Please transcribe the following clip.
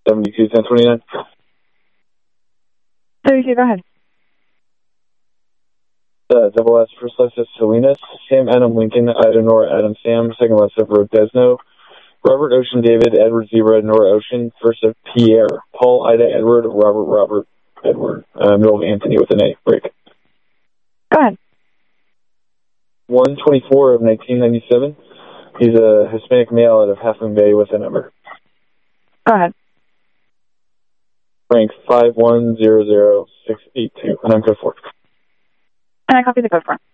72 1029. 32, go ahead. Double S, first left of Salinas, Sam Adam Lincoln, Ida Nora Adam Sam, second left of Rodesno, Robert Ocean David, Edward Zebra, Nora Ocean, first of Pierre, Paul Ida Edward, Robert Edward, middle of Anthony with an A, break. Go ahead. 124 of 1997. He's a Hispanic male out of Half Moon Bay with a number. Go ahead. Rank 5100682, and I'm code 4. And I copy the code for him.